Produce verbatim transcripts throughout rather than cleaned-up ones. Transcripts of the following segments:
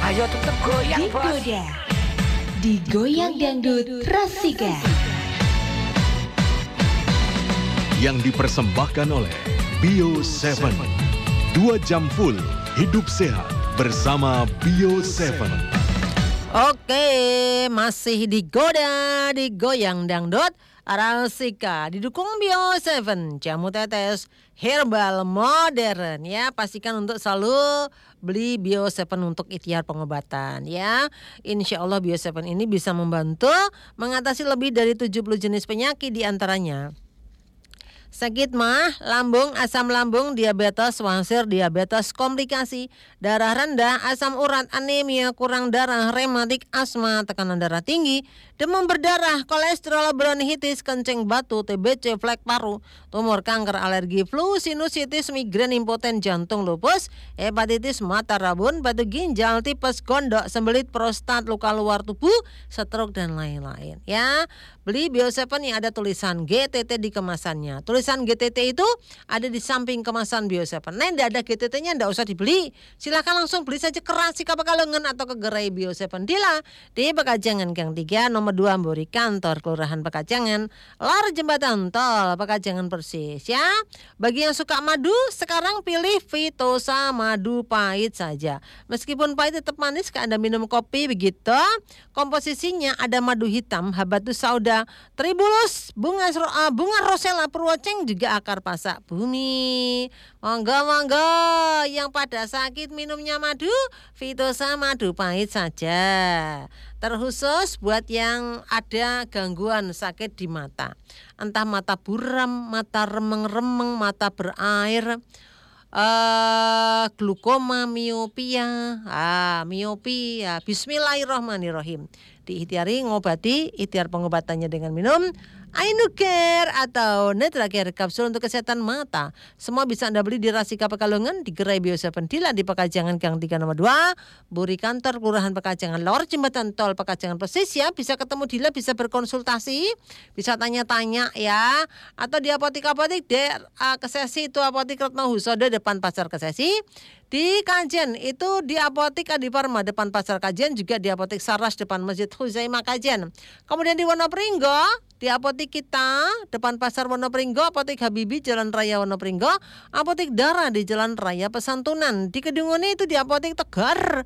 Ayo tetap goyang bos. Digoda, digoyang dangdut Rasika. Yang dipersembahkan oleh Bio tujuh. Dua jam full hidup sehat bersama Bio tujuh. Oke, masih digoda, digoyang dangdut Rasika, didukung Bio tujuh, jamu tetes herbal modern ya. Pastikan untuk selalu beli Bio tujuh untuk ikhtiar pengobatan ya. Insya Allah Bio tujuh ini bisa membantu mengatasi lebih dari tujuh puluh jenis penyakit, diantaranya sakit mah, lambung, asam lambung, diabetes, wangsir, diabetes, komplikasi, darah rendah, asam urat, anemia, kurang darah, rematik, asma, tekanan darah tinggi, demam berdarah, kolesterol, bronkitis, kencing batu, T B C, flek paru, tumor, kanker, alergi, flu, sinusitis, migrain, impoten, jantung, lupus, hepatitis, mata rabun, batu ginjal, tipes, gondok, sembelit, prostat, luka luar tubuh, stroke dan lain-lain ya. Beli Bio tujuh yang ada tulisan G T T di kemasannya. Tulisan G T T itu ada di samping kemasan Bio tujuh. Nah, tidak ada G T T-nya, tidak usah dibeli. Silakan langsung beli saja ke Rasika Pekalongan atau ke gerai Bio tujuh Dila di Pekajangan Gang tiga nomor dua Mburi, kantor Kelurahan Pekajangan, Lor Jembatan Tol Pekajangan persis ya. Bagi yang suka madu, sekarang pilih Vitosa madu pahit saja. Meskipun pahit tetap manis, ke Anda minum kopi begitu. Komposisinya ada madu hitam, habatus sauda, tribulus, bunga uh, bunga rosella, purwoceng, juga akar pasak bumi. Monggo-monggo yang pada sakit minumnya madu, Vitosa madu pahit saja. Terkhusus buat yang ada gangguan sakit di mata, entah mata buram, mata remeng-remeng, mata berair, Uh, glukoma, miopia, ah, miopia. Bismillahirrahmanirrahim. Diikhtiari ngobati, ikhtiar pengobatannya dengan minum Ainucare atau Netracare kapsul untuk kesehatan mata. Semua bisa Anda beli di Rasika Pekalongan, di gerai Bio tujuh Dila di Pekajangan Gang tiga nomor dua, Buri, kantor Kelurahan Pekajangan, Lor Jembatan Tol Pekajangan persis ya. Bisa ketemu Dila, bisa berkonsultasi, bisa tanya-tanya ya. Atau di apotik-apotik de uh, Kesesi itu Apotik Retno Husodo depan Pasar Kesesi. Di Kajen itu di Apotik Adi Parma depan Pasar Kajen, juga di Apotik Saras depan Masjid Huzaimah Kajen. Kemudian di Wonopringgo di Apotik Kita depan Pasar Wonopringgo, Apotik Habibi Jalan Raya Wonopringgo, Apotik Dara di Jalan Raya Pesantunan. Di Kedungone itu di Apotik Tegar,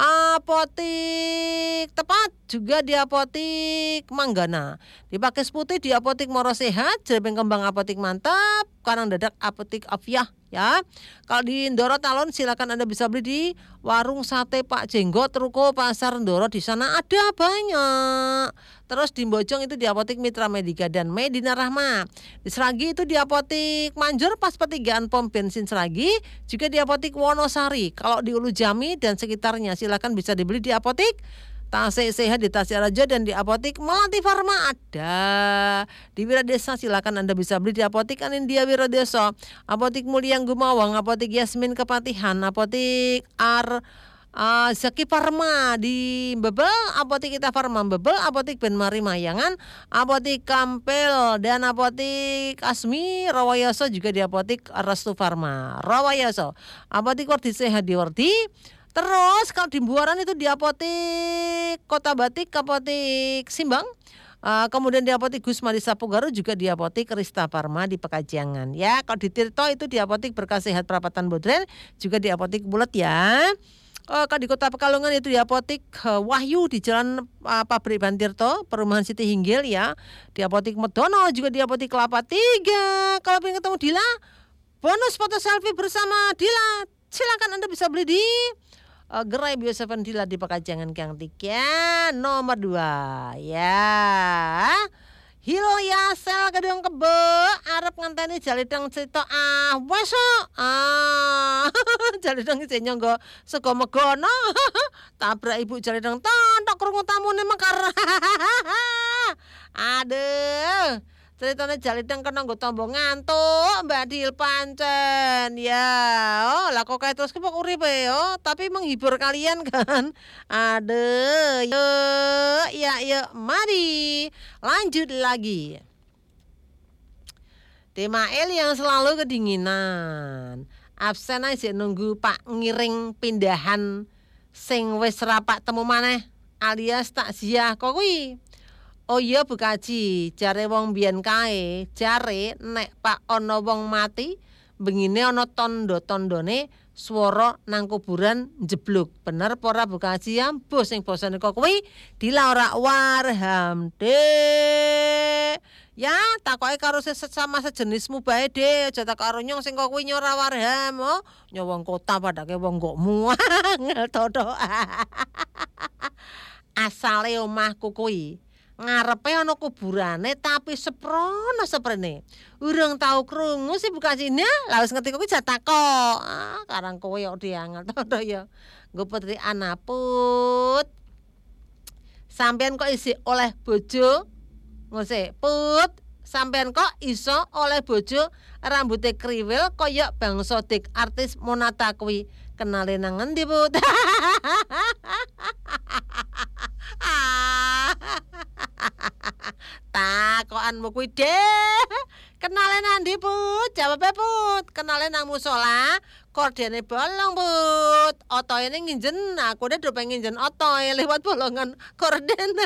Apotik Tepat, juga di Apotik Manggana. Di Pakis Putih di Apotik Moro Sehat, Jelebeng Kembang Apotik Mantap, Karang Dadak Apotik Afiah ya. Kalau di Ndoro Talon silakan Anda bisa beli di Warung Sate Pak Jenggot, Ruko Pasar Ndoro, di sana ada banyak. Terus di Bojong itu di Apotik Mitra Medika dan Medina Rahma. Di Seragi itu di Apotik Manjur pas pertigaan pom bensin Seragi, juga di Apotik Wonosari. Kalau di Ulu Jami dan sekitarnya silakan bisa dibeli di Apotik Tasik Sehat di Tasiraja dan di Apotik Melati Farma ada. Di Wiradesa silakan Anda bisa beli di Apotik Anindya Wiradesa, Apotik Mulyang Gumawang, Apotik Yasmin Kepatihan, Apotik Ar uh, Zaki Farma di Bebel, Apotik Kita Farma Bebel, Apotik Ben Mari Mayangan, Apotik Kampel dan Apotik Asmi Rawayoso, juga di Apotik Restu Farma Rawayoso, Apotik Wardi Sehat di Wardi. Terus kalau di Buaran itu di Apotik Kota Batik, Apotik Simbang, uh, kemudian di Apotik Gusma di Sapugaru, juga di Apotik Rista Farma di Pekajangan ya. Kalau di Tirto itu di Apotik Berkah Sehat Perapatan Bodren, juga di Apotik Bulet ya. Uh, kalau di Kota Pekalongan itu di Apotik uh, Wahyu di Jalan uh, Pabrik Ban Tirto, Perumahan Siti Hinggil ya. Di Apotik Medono, juga di Apotik Kelapa Tiga. Kalau ingin ketemu Dila, bonus foto selfie bersama Dila, silakan Anda bisa beli di Uh, gerai Bio tujuh Dila di Pekajangan Gang tiga nomor dua ya. Hilo ya sel gedung kebe arep ngenteni jalidang cerita ah weso ah jalidang isih nyangga sego megono tabrak ibu jalidang tontok krungu tamune mekar. Aduh, ceritanya jalidang kena nggo tombo ngantuk Mbak Dil pancen ya. Oh lah kok kayak terus kepok uripe yo, tapi menghibur kalian kan. Aduh, yuk ya yuk mari lanjut lagi. Tema El yang selalu kedinginan, absen aja nunggu Pak ngiring pindahan sing wis rapak temu maneh alias takziah kok kuwi. Oh iya Bu Kaji, jare wong biyen kae, jare nek pak ana wong mati, bengine ana tondo-tondone swara nang kuburan jebluk. Bener apa ora Bu Kaji? Ambuh sing basane kok kuwi dilarak warham Dek. Ya, takoke karo sesama sejenismu bae, Dek. Aja tak karo nyong sing kok kuwi nyora warham. Oh, nyowong kota padake wong gokmu. Ngel todo. Asale omahku kuwi ngarepe ana kuburane tapi seprono seprene. Urung tau krungu sih buka sini, lah wis ngerti kuwi jatah kok. Ah, karang kowe kok diangel to ya. Nggo putri anaput. Sampean kok isi oleh bojo? Ngose, put. Sampean kok iso oleh bojo rambute kriwil kaya bangsa dik artis Monata kuwi. Kenale nang endi, Put? Takokanmu kuwi deh. Kenale nandi, Put? Jawabe, Put. Kenale nang musala, kordene bolong, Put. Otoe ning nginjen, aku deh do pengen nginjen otoe lewat bolongan korden.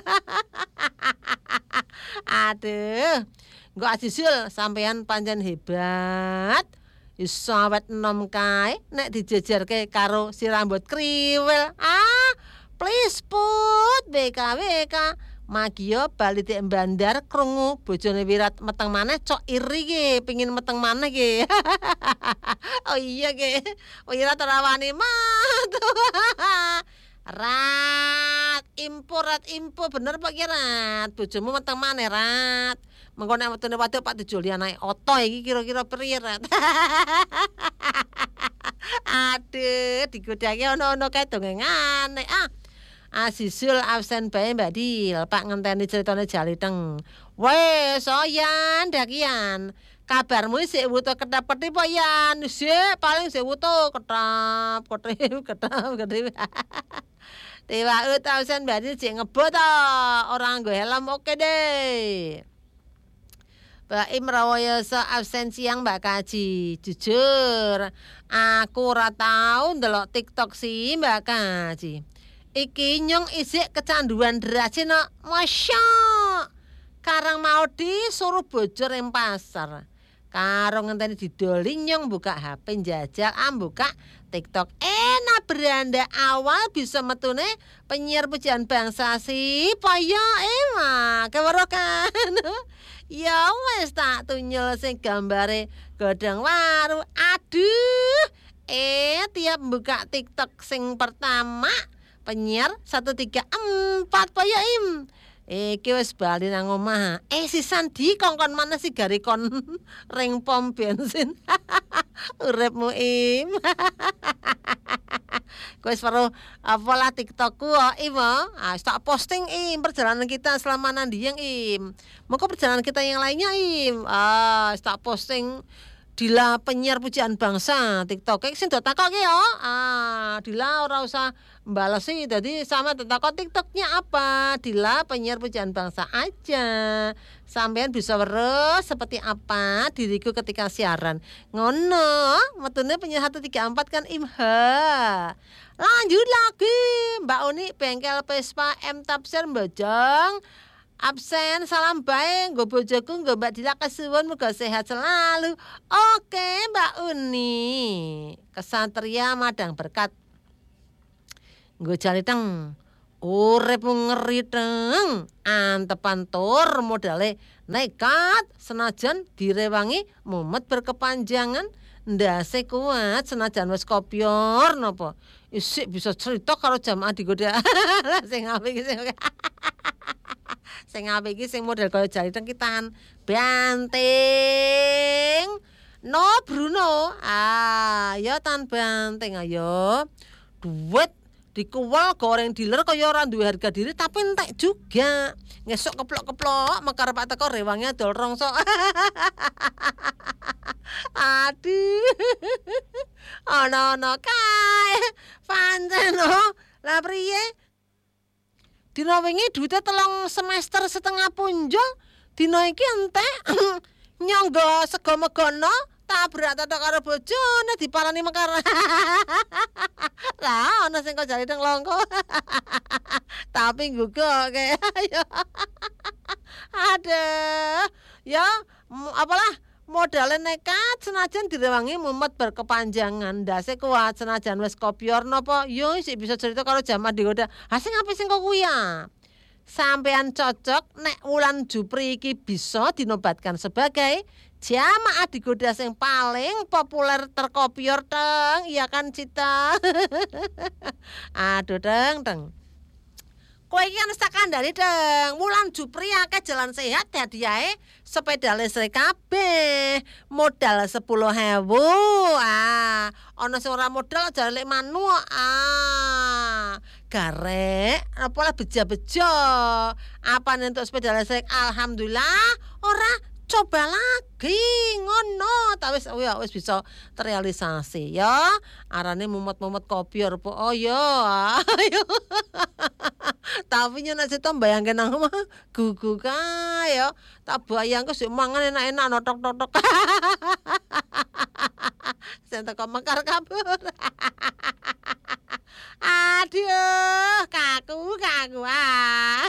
Aduh. Nggo asisul sampean pancen hebat. Iso awet enom kae nek dijejerke karo si rambut kriwil. Ah, please Put, B K W K. Magio bali tek bandar krungu bojone Wirat meteng maneh cok iri ki, pengin meteng maneh ki. Oh iya ki. Wirat ora wani matu. Rat, impor rat impor bener Pak Rat. Bojomu meteng maneh Rat. Mengko nek wetune waduk Pak dijoli anake oto iki kira-kira priye Rat. Aduh, digodake ono-ono kae dongengane. Ah. Asisul absen bae Mbak Dil, Pak ngenteni critane Jaliteng. Wes, Yan, dakian. Kabarmu sik wuto ketap-ketip po Yan. Sik paling sik wuto ketap, ketip, ketap, ketip. Dewa ut absen Mbak Dil sik ngebot to. Ora nggo helm oke deh. Mbak Imrawayasa absen siang Mbak Kaji. Jujur, aku ora tau ndelok TikTok sih Mbak Kaji. Iki nyong isik kecanduan derase no. Masya. Karang mau disuruh bojor yang pasar. Karo ngenteni didoli nyong buka H P njajal am buka TikTok. Enak beranda awal bisa metune penyiar pujian bangsa sih. Paya emang kewerokan. Ya wis tak tunyul sing gambare godhong waru. Aduh. Eh tiap buka TikTok sing pertama penyiar satu tiga empat po ya Im. Iki wis bali nang omah. Eh si Sandi kongkon mana sih gari kon ring pom bensin. Uripmu Im. Kowe wis perlu apalah TikTokku kok Im. Ah tak posting Im perjalanan kita selama nandi yang Im. Mongko perjalanan kita yang lainnya Im. Ah tak posting Dila penyiar pujian bangsa TikTok sing do takoke yo. Ah, Dila ora usah mbalesi dadi sama takok TikToknya apa. Dila penyiar pujian bangsa aja. Sampean bisa weruh seperti apa diriku ketika siaran. Ngono, metune penyiar satu tiga empat kan Imha. Lanjut lagi Mbak Uni bengkel Vespa M Tafsir Bojong. Absen, salam baik, nggo bojoku, nggo Mbak Dila kesuwun muga sehat selalu. Oke, Mbak Uni. Kesatria Madang Berkat. Nggo Jaliteng. Urip ngeri teng. Antepan tur modale nekat senajan direwangi mumet berkepanjangan. Ndase kuat senajan wis kopior napa. Isik bisa cerita karo jamaah digoda. Sing apik sing sing apik iki sing model kaya Jaliteng kitan banting. No Bruno. Ah, ya tan banting ayo. Duit dikuwal goreng dealer kaya ora duwe harga diri tapi entek juga. Ngesuk keplok-keplok mekar Pak teko rewangnya dol rongso. Aduh. Ono-ono kae. Pancen oh. Lah priye? Dina wingi duite telung semester setengah punjul. Dina iki entek nyangga sego megono tabrak tok karo bojone dipalani mekar. Lah ana sing kok jare nang longko. Tapi nggugoke. Aduh. Ya, m- apalah modalnya nekat senajan direwangi mumet berkepanjangan ndase kuat senajan wis kopior napa yo sik bisa cerita karo jaman digoda. Ha sing apik sing kok kuwi ya. Sampean cocok nek Wulan Jupri iki bisa dinobatkan sebagai jamaah digoda sing paling populer terkopior teng, iya kan Cita? Aduh teng teng. Kowe iki kan tak kandhani teng. Wulan Jupri akeh jalan sehat hadiahe sepeda listrik kabeh. Modal sepuluh ewu. Ah, ana sing ora modal jare lek manu. Ah. Garek apalah beja-beja. Apa entuk sepeda listrik? Alhamdulillah ora coba lagi ngono tak wis ya wis bisa terrealisasi ya arane mumet-mumet kopior po oh ya ayo tapi nek sita mbayangke nang omah gugu kae ya tak bayangke sik mangan enak-enak notok-notok sing teko mekar kabur aduh kaku kaku ah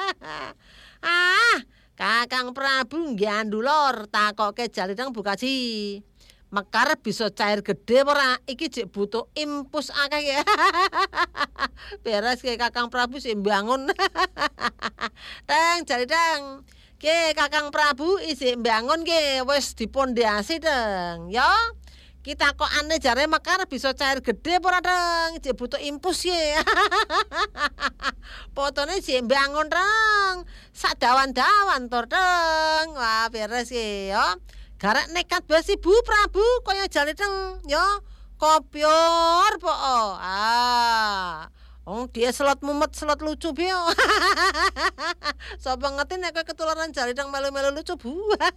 ah Kakang Prabu nggandulur takoke jalidang bukaji. Mekar bisa cair gede ora? Iki jek butuh impus akeh ya. Beres ke Kakang Prabu sing bangun. Teng jalidang. Ke Kakang Prabu isi bangun ke wis dipondasi teng. Ya. Kita kok aneh jare mekar bisa cair gede ora teng? Jek butuh impus ya. Potone sing bangun teng. Sak dawan-dawan tor teng. Wah, beres ki ya. Garek nekat bas Ibu Prabu kaya jane teng ya. Kopior po. Ah. Oh, dia selot mumet, selot lucu bio. Sapa ngerti nek kowe ketularan jare teng melu-melu lucu Bu.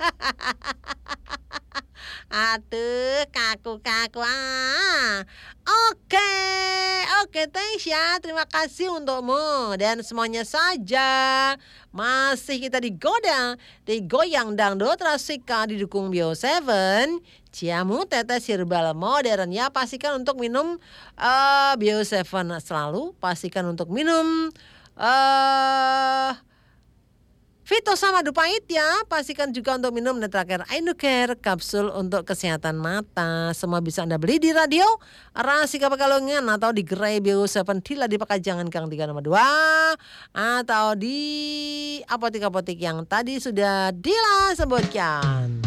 Aduh, kaku-kaku ah. Oke, oke, thanks ya. Terima kasih untukmu dan semuanya saja. Masih kita digoda, digoyang dangdut Rasika didukung Bio tujuh. Jamu tetes herbal modern ya. Pastikan untuk minum uh, Bio tujuh selalu. Pastikan untuk minum uh, Vito sama Dupait ya, pastikan juga untuk minum Netracare Ainucare kapsul untuk kesehatan mata. Semua bisa Anda beli di radio Rasika Pekalongan atau di Gerai Bio tujuh Tila di Pekajangan Gang tiga nomor dua atau di apotek-apotek yang tadi sudah Dila sebutkan.